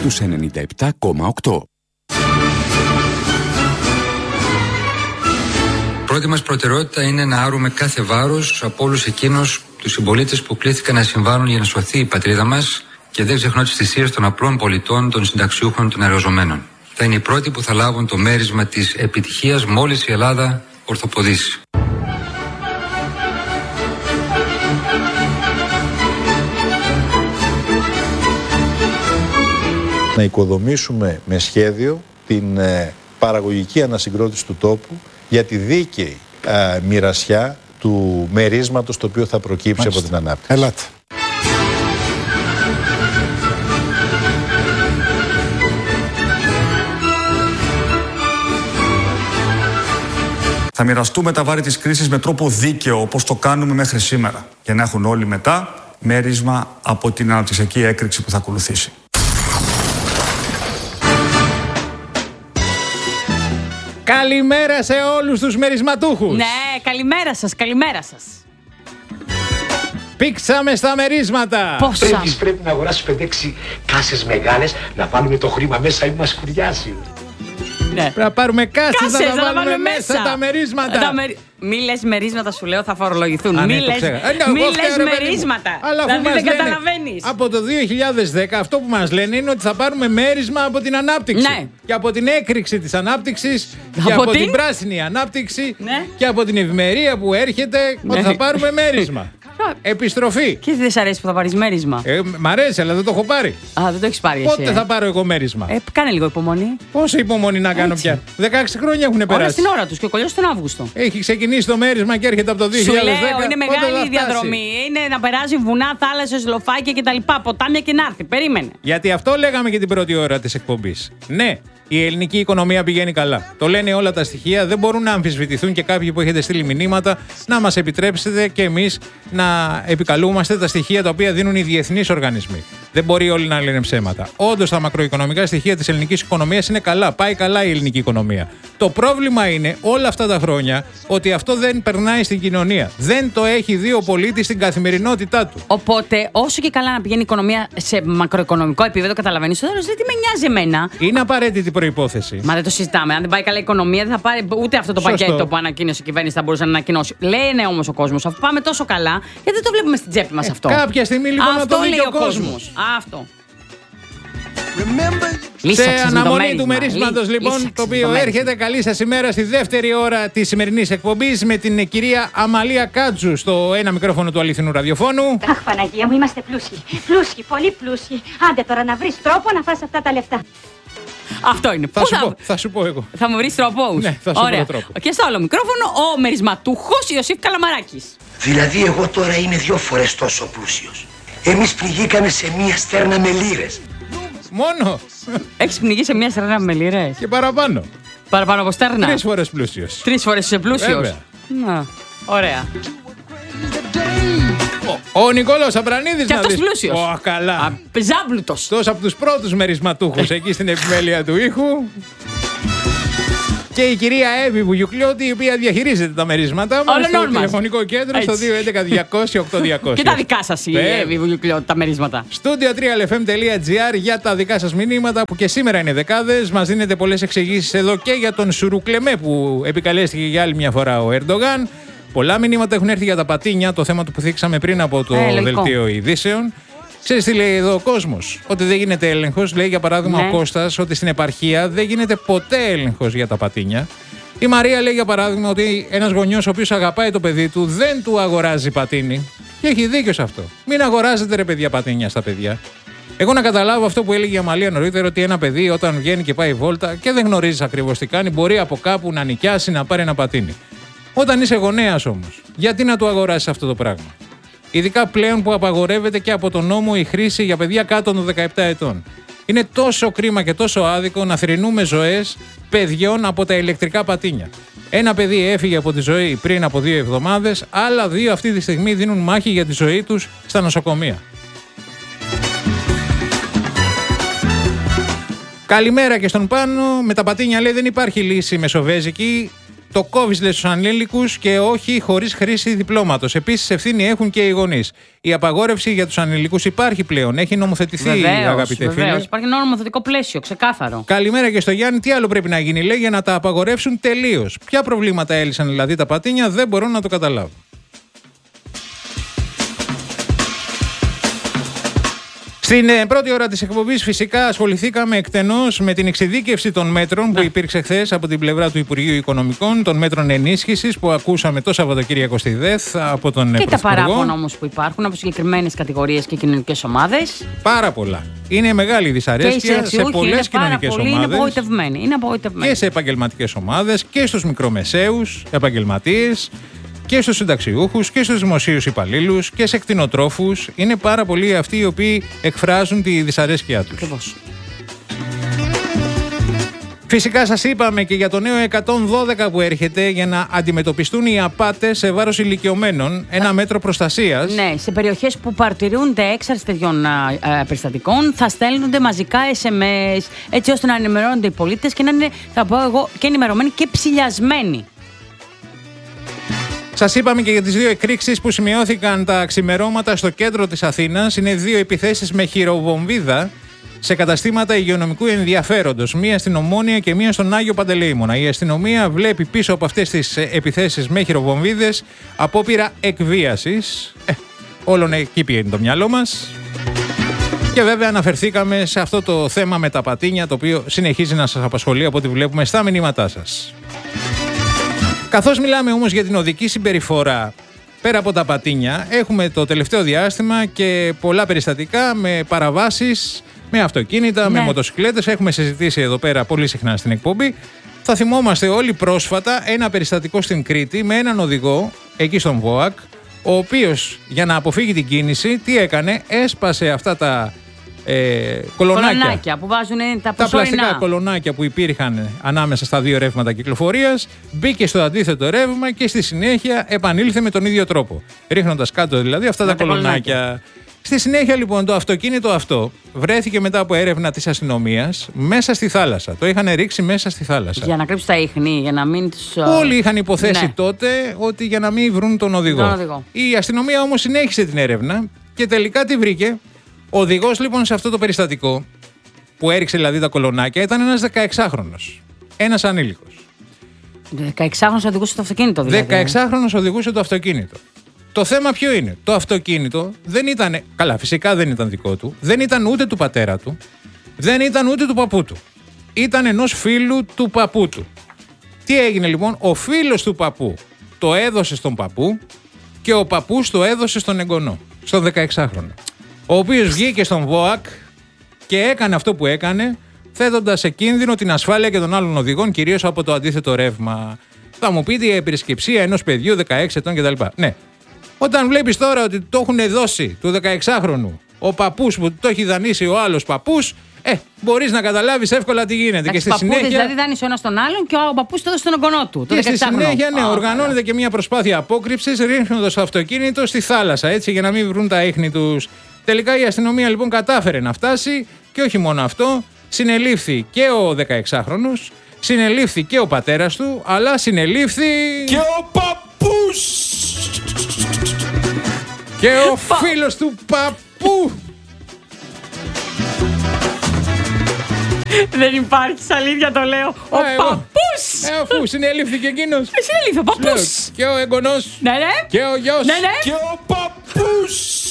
στους 97,8. Πρώτη μας προτεραιότητα είναι να άρουμε κάθε βάρος από όλους εκείνους τους συμπολίτες που κλήθηκαν να συμβάλλουν για να σωθεί η πατρίδα μας και δεν ξεχνώ τις θυσίες των απλών πολιτών, των συνταξιούχων, των εργαζομένων. Θα είναι οι πρώτοι που θα λάβουν το μέρισμα της επιτυχίας μόλις η Ελλάδα ορθοποδήσει. Να οικοδομήσουμε με σχέδιο την παραγωγική ανασυγκρότηση του τόπου για τη δίκαιη μοιρασιά του μερίσματος το οποίο θα προκύψει από την ανάπτυξη. Ελάτε. Θα μοιραστούμε τα βάρη της κρίσης με τρόπο δίκαιο, όπως το κάνουμε μέχρι σήμερα, για να έχουν όλοι μετά μέρισμα από την αναπτυξιακή έκρηξη που θα ακολουθήσει. Καλημέρα σε όλους τους μερισματούχους. Ναι, καλημέρα σας, καλημέρα σας. Πήξαμε στα μερίσματα. Πόσα? Πρέπει να αγοράσεις 5-6 κάσες μεγάλες, να βάλουμε το χρήμα μέσα ή μας κουριάσει. Ναι. Πρέπει να πάρουμε κάσες να τα βάλουμε μέσα τα μερίσματα. Μη λες μερίσματα, σου λέω, θα φορολογηθούν. Α, Μη ναι, το λες ξέχασα. Ναι, μερίσματα. Αλλά Δηλαδή αφού δεν μας καταλαβαίνεις. Από το 2010 αυτό που μας λένε είναι ότι θα πάρουμε μέρισμα από την ανάπτυξη. Ναι. Και από την έκρηξη της ανάπτυξης και Από από την την πράσινη ανάπτυξη, ναι, και από την ευημερία που έρχεται, ότι θα πάρουμε μέρισμα. Επιστροφή. Και δεν σ' αρέσει που θα πάρεις μέρισμα? Μ' αρέσει, αλλά δεν το έχω πάρει. Α, δεν το έχεις πάρει εσύ. Πότε θα πάρω εγώ μέρισμα? Κάνε λίγο υπομονή. Πόση υπομονή να κάνω πια? 16 χρόνια έχουν Όλα περάσει. στην ώρα τους και ο κολλιός τον Αύγουστο. Έχει ξεκινήσει το μέρισμα και έρχεται από το 2010. Σου λέω, είναι Πότε θα μεγάλη η φτάσει? διαδρομή. Είναι να περάσει βουνά, θάλασσες, λοφάκια κτλ. Ποτάμια και να έρθει. Περίμενε. Γιατί αυτό λέγαμε και την πρώτη ώρα της εκπομπής. Ναι, η ελληνική οικονομία πηγαίνει καλά. Το λένε όλα τα στοιχεία. Δεν μπορούν να αμφισβητηθούν και κάποιοι που έχετε στείλει μηνύματα να μας επιτρέψετε και εμείς να επικαλούμαστε τα στοιχεία τα οποία δίνουν οι διεθνείς οργανισμοί. Δεν μπορεί όλοι να λένε ψέματα. Όντως, τα μακροοικονομικά στοιχεία της ελληνικής οικονομίας είναι καλά. Πάει καλά η ελληνική οικονομία. Το πρόβλημα είναι όλα αυτά τα χρόνια ότι αυτό δεν περνάει στην κοινωνία. Δεν το έχει δει ο πολίτης στην καθημερινότητά του. Οπότε, όσο και καλά να πηγαίνει η οικονομία σε μακροοικονομικό επίπεδο, καταλαβαίνεις, ο τέλος δεν τι με νοιάζει εμένα. Είναι απαραίτητη προϋπόθεση. Μα δεν το συζητάμε. Αν δεν πάει καλά η οικονομία, δεν θα πάρει ούτε αυτό το Σωστό. πακέτο που ανακοίνωσε η κυβέρνηση, θα μπορούσε να ανακοινώσει. Λένε όμως ο κόσμος, αφού πάμε τόσο καλά, γιατί δεν το βλέπουμε στην τσέπη μας αυτό. Κάποια στιγμή λοιπόν να το Αυτό δει λέει και ο ο κόσμος. κόσμος. Αυτό. Σε αναμονή του μερίσματος λοιπόν, το οποίο έρχεται. Καλή σας ημέρα στη δεύτερη ώρα της σημερινής εκπομπής με την κυρία Αμαλία Κάτζου στο ένα μικρόφωνο του αληθινού ραδιοφώνου. Αχ, Παναγία μου, είμαστε πλούσιοι. Πλούσιοι, πολύ πλούσιοι. Άντε τώρα να βρεις τρόπο να φας αυτά τα λεφτά. Αυτό είναι. Θα σου πω εγώ. Θα μου βρεις τρόπο. Ναι, θα σου βρω τρόπο. Και στο άλλο μικρόφωνο ο μερισματούχος Ιωσήφ Καλαμαράκης. Δηλαδή εγώ τώρα είμαι 2 φορές τόσο πλούσιος. Εμείς πληγήκαμε σε μία στέρνα με λίρες. Μόνο. Έχεις πνιγεί σε μια στερνά με λίρες? Και παραπάνω. Παραπάνω από στέρνα. 3 φορές πλούσιος. 3 φορές είσαι πλούσιος. Βέβαια. Να, ωραία. Ο Νικόλαος Αμπρανίδης Και να αυτός δεις. πλούσιος. Καλά. Ζάμπλουτος. Τόσο από τους πρώτους μερισματούχους εκεί στην επιμέλεια του ήχου. Και η κυρία Εύη Βουγιουκλιώτη, η οποία διαχειρίζεται τα μερίσματα μας στο τηλεφωνικό κέντρο στο 211-200-8200. Και τα δικά σας η Εύη Βουγιουκλιώτη, τα μερίσματα. Studio3lfm.gr για τα δικά σας μηνύματα που και σήμερα είναι δεκάδες. Μας δίνετε πολλές εξηγήσεις εδώ και για τον Σουρουκλεμέ που επικαλέστηκε για άλλη μια φορά ο Ερντογάν. Πολλά μηνύματα έχουν έρθει για τα πατίνια, το θέμα του που θίξαμε πριν από το δελτίο ειδήσεων. Ξέρεις τι λέει εδώ ο κόσμος? Ότι δεν γίνεται έλεγχος. Λέει για παράδειγμα ο Κώστας ότι στην επαρχία δεν γίνεται ποτέ έλεγχος για τα πατίνια. Η Μαρία λέει για παράδειγμα ότι ένας γονιός ο οποίος αγαπάει το παιδί του δεν του αγοράζει πατίνι. Και έχει δίκιο σε αυτό. Μην αγοράζετε ρε παιδιά πατίνια στα παιδιά. Εγώ να καταλάβω αυτό που έλεγε η Αμαλία νωρίτερα, ότι ένα παιδί όταν βγαίνει και πάει βόλτα και δεν γνωρίζει ακριβώς τι κάνει, μπορεί από κάπου να νοικιάσει να πάρει ένα πατίνι. Όταν είσαι γονέας όμως, γιατί να του αγοράσεις αυτό το πράγμα? Ειδικά πλέον που απαγορεύεται και από τον νόμο η χρήση για παιδιά κάτω των 17 ετών. Είναι τόσο κρίμα και τόσο άδικο να θρηνούμε ζωές παιδιών από τα ηλεκτρικά πατίνια. Ένα παιδί έφυγε από τη ζωή πριν από 2 εβδομάδες, άλλα 2 αυτή τη στιγμή δίνουν μάχη για τη ζωή τους στα νοσοκομεία. Καλημέρα και στον Πάνο. Με τα πατίνια λέει δεν υπάρχει λύση μεσοβέζικη. Το κόβεις, λέει, στους ανήλικους και όχι χωρίς χρήση διπλώματος. Επίσης, ευθύνη έχουν και οι γονείς. Η απαγόρευση για τους ανηλικούς υπάρχει πλέον. Έχει νομοθετηθεί, αγαπητέ φίλε. Υπάρχει ένα νομοθετικό πλαίσιο, ξεκάθαρο. Καλημέρα και στο Γιάννη. Τι άλλο πρέπει να γίνει, λέει, για να τα απαγορεύσουν τελείως? Ποια προβλήματα έλυσαν δηλαδή τα πατίνια, δεν μπορώ να το καταλάβω. Στην πρώτη ώρα της εκπομπής φυσικά ασχοληθήκαμε εκτενώς με την εξειδίκευση των μέτρων που υπήρξε χθες από την πλευρά του Υπουργείου Οικονομικών, των μέτρων ενίσχυσης που ακούσαμε το Σαββατοκύριακο στη ΔΕΘ από τον Πρωθυπουργό. Και τα παράπονα όμως που υπάρχουν από συγκεκριμένες κατηγορίες και κοινωνικές ομάδες. Πάρα πολλά. Είναι μεγάλη δυσαρέσκεια σε πολλές κοινωνικές ομάδες. Είναι απογοητευμένοι. Και σε επαγγελματικές ομάδες και στους μικρομεσαίους επαγγελματίες. Και στους συνταξιούχους και στους δημοσίους υπαλλήλους και σε κτηνοτρόφους. Είναι πάρα πολλοί αυτοί οι οποίοι εκφράζουν τη δυσαρέσκειά τους. Ακριβώς. Φυσικά σας είπαμε και για το νέο 112 που έρχεται για να αντιμετωπιστούν οι απάτες σε βάρος ηλικιωμένων. Ένα μέτρο προστασίας. Ναι, σε περιοχές που παρτιρούνται έξαρση τέτοιων περιστατικών θα στέλνονται μαζικά SMS έτσι ώστε να ενημερώνονται οι πολίτες και να είναι, θα πω εγώ, και ενημερωμένοι και ψηλιασμένοι. Σας είπαμε και για τις δύο εκρήξεις που σημειώθηκαν τα ξημερώματα στο κέντρο της Αθήνας. Είναι δύο επιθέσεις με χειροβομβίδα σε καταστήματα υγειονομικού ενδιαφέροντος. Μία στην Ομόνια και μία στον Άγιο Παντελεήμονα. Η αστυνομία βλέπει πίσω από αυτές τις επιθέσεις με χειροβομβίδες απόπειρα εκβίασης. Όλων εκεί πήγαινε το μυαλό μας. Και βέβαια αναφερθήκαμε σε αυτό το θέμα με τα πατίνια, το οποίο συνεχίζει να σας απασχολεί από ό,τι βλέπουμε στα μηνύματά σας. Καθώς μιλάμε όμως για την οδική συμπεριφορά, πέρα από τα πατίνια, έχουμε το τελευταίο διάστημα και πολλά περιστατικά με παραβάσεις, με αυτοκίνητα, με μοτοσυκλέτες. Έχουμε συζητήσει εδώ πέρα πολύ συχνά στην εκπομπή. Θα θυμόμαστε όλοι πρόσφατα ένα περιστατικό στην Κρήτη με έναν οδηγό, εκεί στον ΒΟΑΚ, ο οποίος για να αποφύγει την κίνηση, τι έκανε? Έσπασε αυτά τα κολονάκια που βάζουν τα πλαστικά κολονάκια που υπήρχαν ανάμεσα στα δύο ρεύματα κυκλοφορίας, μπήκε στο αντίθετο ρεύμα και στη συνέχεια επανήλθε με τον ίδιο τρόπο, ρίχνοντας κάτω δηλαδή αυτά τα κολονάκια. Στη συνέχεια λοιπόν το αυτοκίνητο αυτό βρέθηκε μετά από έρευνα της αστυνομίας μέσα στη θάλασσα. Το είχαν ρίξει μέσα στη θάλασσα. Για να κρύψουν τα ίχνη, για να μην τους... Όλοι είχαν υποθέσει τότε ότι για να μην βρουν τον οδηγό. Η αστυνομία όμως συνέχισε την έρευνα και τελικά τι βρήκε? Ο οδηγός λοιπόν σε αυτό το περιστατικό που έριξε δηλαδή τα κολονάκια ήταν ένας 16χρονος. Ένας ανήλικος. 16χρονος οδηγούσε το αυτοκίνητο δηλαδή. 16χρονος οδηγούσε το αυτοκίνητο. Το θέμα ποιο είναι? Το αυτοκίνητο δεν ήταν, καλά φυσικά δεν ήταν δικό του, δεν ήταν ούτε του πατέρα του, δεν ήταν ούτε του παππού του. Ήταν ενός φίλου του παππού του. Τι έγινε λοιπόν? Ο φίλος του παππού το έδωσε στον παππού και ο παππούς το έδωσε στον εγγονό, στον 16χρονο. Ο οποίος βγήκε στον ΒΟΑΚ και έκανε αυτό που έκανε, θέτοντας σε κίνδυνο την ασφάλεια και των άλλων οδηγών, κυρίως από το αντίθετο ρεύμα. Θα μου πείτε η επισκεψία ενός παιδιού 16 ετών κτλ. Ναι. Όταν βλέπεις τώρα ότι το έχουν δώσει του 16χρονου ο παππούς που το έχει δανείσει ο άλλος παππούς, μπορείς να καταλάβεις εύκολα τι γίνεται. Και στη συνέχεια. Δηλαδή δάνεισε ο ένας τον άλλον και ο παππούς το έδωσε στον εγγονό του. Και στη συνέχεια, οργανώνεται και μια προσπάθεια απόκρυψης, ρίχνοντας το αυτοκίνητο στη θάλασσα, έτσι, για να μην βρουν τα ίχνη τους. Τελικά η αστυνομία λοιπόν κατάφερε να φτάσει και όχι μόνο αυτό, συνελήφθη και ο 16χρονος, συνελήφθη και ο πατέρας του, αλλά συνελήφθη και ο παππούς και ο φίλος του παππού. Δεν υπάρχει αλήθεια, το λέω. Ο παππούς! Αφού συνελήφθη και εκείνος. Συνελήφθη ο παππούς. Και ο εγγονός. Ναι, ναι. Και ο γιος. Ναι, ναι. Και ο παππούς.